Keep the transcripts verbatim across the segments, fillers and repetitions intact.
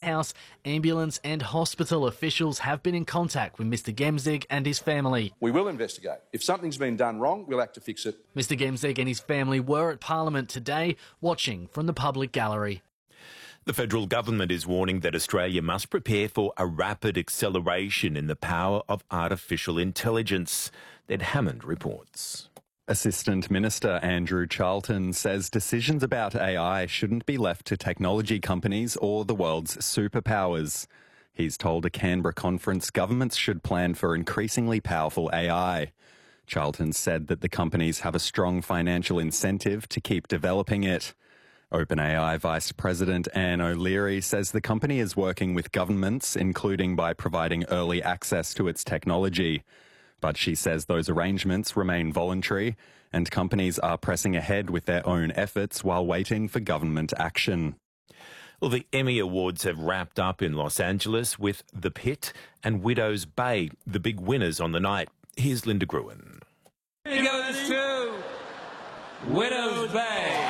House, ambulance and hospital officials have been in contact with Mr Gemzig and his family. We will investigate. If something's been done wrong, we'll act to fix it. Mr Gemzig and his family were at Parliament today, watching from the public gallery. The federal government is warning that Australia must prepare for a rapid acceleration in the power of artificial intelligence. Ned Hammond reports. Assistant Minister Andrew Charlton says decisions about A I shouldn't be left to technology companies or the world's superpowers. He's told a Canberra conference governments should plan for increasingly powerful A I. Charlton said that the companies have a strong financial incentive to keep developing it. OpenAI Vice President Anne O'Leary says the company is working with governments, including by providing early access to its technology. But she says those arrangements remain voluntary and companies are pressing ahead with their own efforts while waiting for government action. Well, the Emmy Awards have wrapped up in Los Angeles with The Pit and Widow's Bay, the big winners on the night. Here's Linda Gruen. Here goes to Widow's Bay.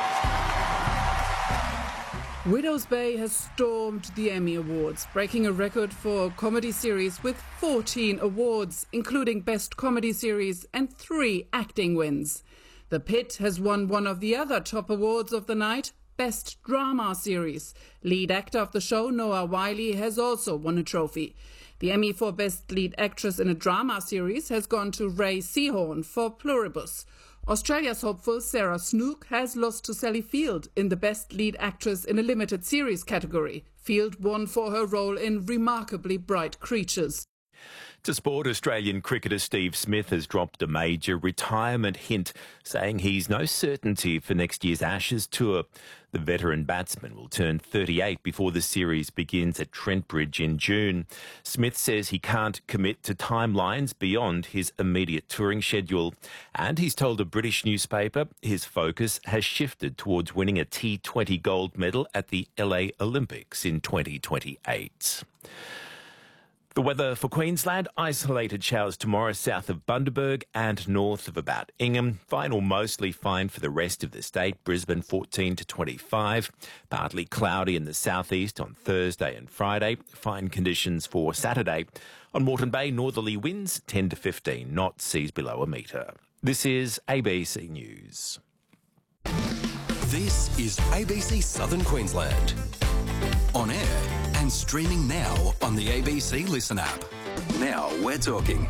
Widow's Bay has stormed the Emmy Awards, breaking a record for a comedy series with fourteen awards, including Best Comedy Series and three acting wins. The Pit has won one of the other top awards of the night, Best Drama Series. Lead actor of the show, Noah Wyle, has also won a trophy. The Emmy for Best Lead Actress in a Drama Series has gone to Ray Seahorn for Pluribus. Australia's hopeful Sarah Snook has lost to Sally Field in the Best Lead Actress in a Limited Series category. Field won for her role in Remarkably Bright Creatures. To sport, Australian cricketer Steve Smith has dropped a major retirement hint, saying he's no certainty for next year's Ashes tour. The veteran batsman will turn thirty-eight before the series begins at Trent Bridge in June. Smith says he can't commit to timelines beyond his immediate touring schedule. And he's told a British newspaper his focus has shifted towards winning a T twenty gold medal at the L A Olympics in twenty twenty-eight. The weather for Queensland, isolated showers tomorrow south of Bundaberg and north of about Ingham. Fine or mostly fine for the rest of the state. Brisbane fourteen to twenty-five. Partly cloudy in the southeast on Thursday and Friday. Fine conditions for Saturday. On Moreton Bay, northerly winds ten to fifteen knots, seas below a metre. This is A B C News. This is A B C Southern Queensland. On air and streaming now on the A B C Listen app. Now we're talking.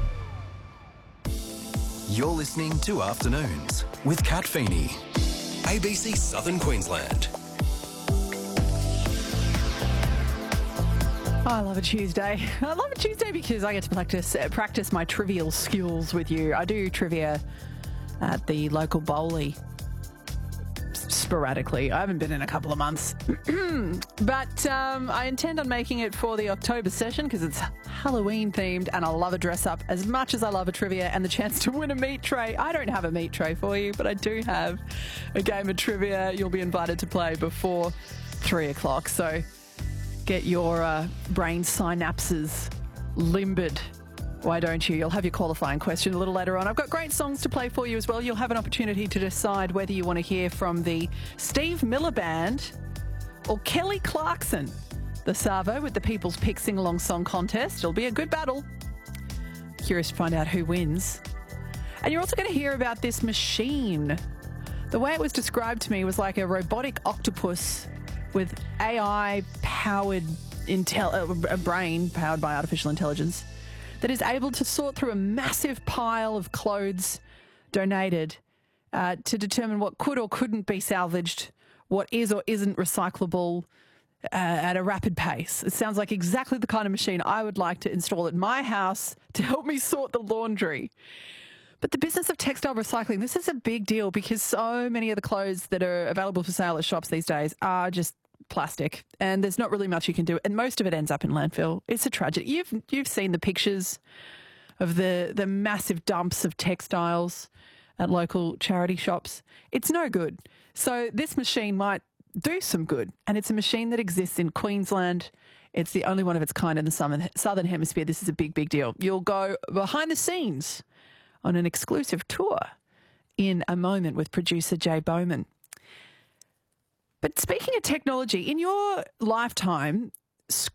You're listening to Afternoons with Kat Feeney. A B C Southern Queensland. Oh, I love a Tuesday. I love a Tuesday because I get to practice uh, practice my trivial skills with you. I do trivia at the local bowlie sporadically. I haven't been in a couple of months. But um, I intend on making it for the October session because it's Halloween themed and I love a dress up as much as I love a trivia and the chance to win a meat tray. I don't have a meat tray for you, but I do have a game of trivia you'll be invited to play before three o'clock. So get your uh, brain synapses limbered. Why don't you? You'll have your qualifying question a little later on. I've got great songs to play for you as well. You'll have an opportunity to decide whether you want to hear from the Steve Miller Band or Kelly Clarkson, the Savo with the People's Pick Sing-Along Song Contest. It'll be a good battle. Curious to find out who wins. And you're also going to hear about this machine. The way it was described to me was like a robotic octopus with A I-powered intel- a brain powered by artificial intelligence that is able to sort through a massive pile of clothes donated uh, to determine what could or couldn't be salvaged, what is or isn't recyclable uh, at a rapid pace. It sounds like exactly the kind of machine I would like to install at my house to help me sort the laundry. But the business of textile recycling, this is a big deal because so many of the clothes that are available for sale at shops these days are just plastic and there's not really much you can do, and most of it ends up in landfill. It's a tragedy. You've you've seen the pictures of the the massive dumps of textiles at local charity shops. It's no good. So this machine might do some good, and it's a machine that exists in Queensland. It's the only one of its kind in the southern, southern hemisphere. This is a big, big deal. You'll go behind the scenes on an exclusive tour in a moment with producer Jay Bowman. But speaking of technology, in your lifetime,